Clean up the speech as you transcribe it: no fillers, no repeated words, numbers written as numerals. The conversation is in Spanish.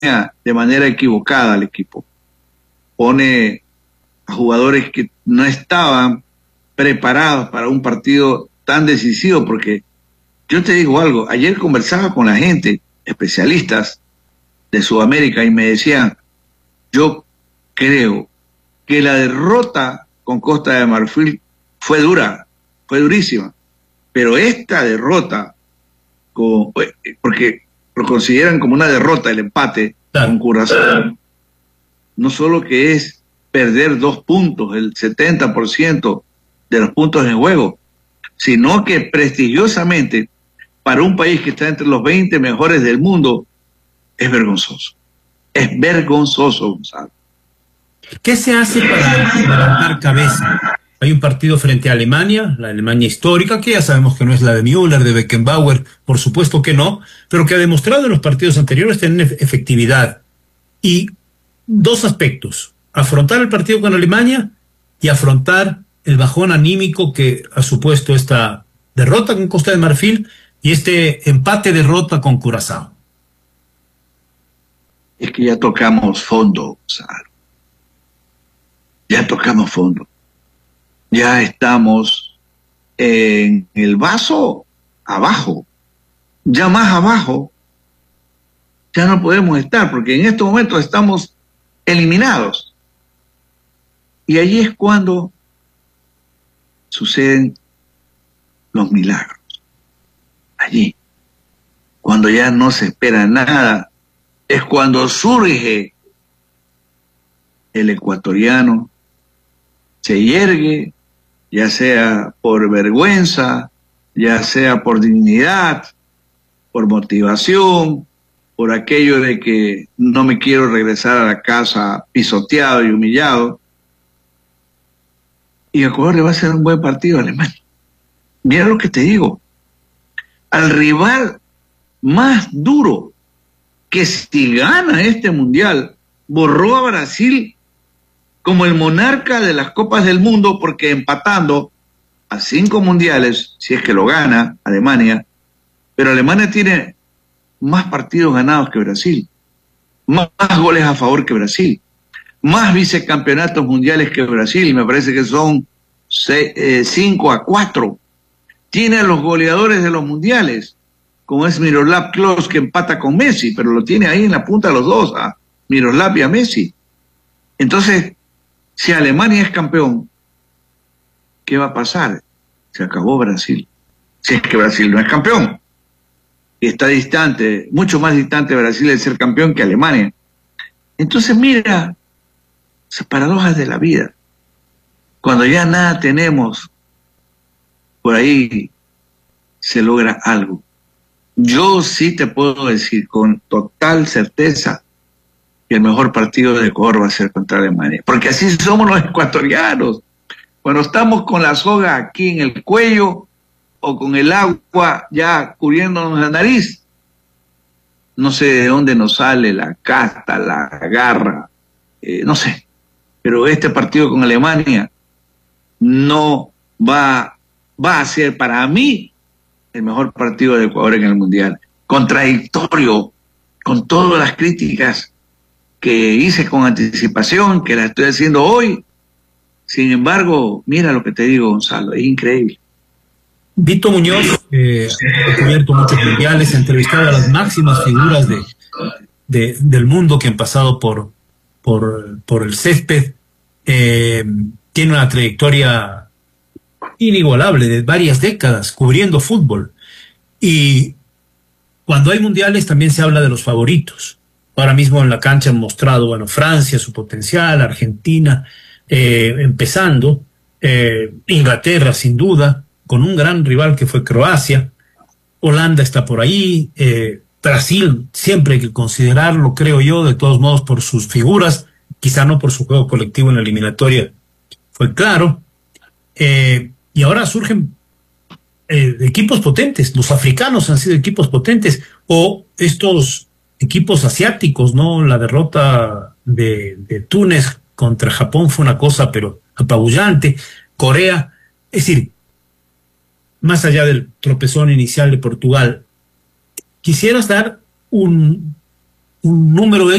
de manera equivocada al equipo. Pone a jugadores que no estaban preparados para un partido tan decisivo, porque yo te digo algo, ayer conversaba con la gente, especialistas de Sudamérica, y me decían, yo creo que la derrota con Costa de Marfil fue dura, fue durísima, pero esta derrota, porque lo consideran como una derrota el empate con Curazao, no solo que es perder 2 puntos, el 70% de los puntos en juego, sino que prestigiosamente para un país que está entre los 20 mejores del mundo es vergonzoso. Es vergonzoso, Gonzalo. ¿Qué se hace para levantar cabeza? Hay un partido frente a Alemania, la Alemania histórica, que ya sabemos que no es la de Müller, de Beckenbauer, por supuesto que no, pero que ha demostrado en los partidos anteriores tener efectividad. Y 2 aspectos: afrontar el partido con Alemania y afrontar el bajón anímico que ha supuesto esta derrota con Costa de Marfil y este empate-derrota con Curazao. Es que ya tocamos fondo, Gonzalo. Ya tocamos fondo. Ya estamos en el vaso abajo. Ya más abajo ya no podemos estar, porque en estos momentos estamos eliminados. Y allí es cuando suceden los milagros. Allí, cuando ya no se espera nada, es cuando surge el ecuatoriano, se yergue, ya sea por vergüenza, ya sea por dignidad, por motivación, por aquello de que no me quiero regresar a la casa pisoteado y humillado. Y Ecuador le va a hacer un buen partido a Alemania. Mira lo que te digo. Al rival más duro, que si gana este mundial, borró a Brasil como el monarca de las Copas del Mundo, porque empatando a 5 mundiales, si es que lo gana Alemania, pero Alemania tiene más partidos ganados que Brasil, más goles a favor que Brasil, más vicecampeonatos mundiales que Brasil, y me parece que son 5-4. Tiene a los goleadores de los mundiales, como es Miroslav Klose, que empata con Messi, pero lo tiene ahí en la punta de los dos, a Miroslav y a Messi. Entonces, si Alemania es campeón, ¿qué va a pasar? Se acabó Brasil. Si es que Brasil no es campeón. Y está distante, mucho más distante Brasil de ser campeón que Alemania. Entonces, mira, esas paradojas de la vida. Cuando ya nada tenemos, por ahí se logra algo. Yo sí te puedo decir con total certeza que el mejor partido de Ecuador va a ser contra Alemania, porque así somos los ecuatorianos. Cuando estamos con la soga aquí en el cuello o con el agua ya cubriéndonos la nariz, no sé de dónde nos sale la casta, la garra, no sé, pero este partido con Alemania no va a ser para mí el mejor partido de Ecuador en el Mundial. Contradictorio con todas las críticas que hice con anticipación, que las estoy haciendo hoy. Sin embargo, mira lo que te digo, Gonzalo, es increíble. Vito Muñoz ha cubierto muchos mundiales, ha entrevistado a las máximas figuras del mundo que han pasado por el césped. Tiene una trayectoria inigualable de varias décadas cubriendo fútbol. Y cuando hay mundiales también se habla de los favoritos. Ahora mismo en la cancha han mostrado, bueno, Francia, su potencial, Argentina, empezando, Inglaterra, sin duda, con un gran rival que fue Croacia, Holanda está por ahí, Brasil, siempre hay que considerarlo, creo yo, de todos modos por sus figuras, quizá no por su juego colectivo en la eliminatoria, fue claro, y ahora surgen equipos potentes, los africanos han sido equipos potentes, o estos equipos asiáticos, ¿no? La derrota de Túnez contra Japón fue una cosa, pero apabullante. Corea, es decir, más allá del tropezón inicial de Portugal, quisieras dar un un número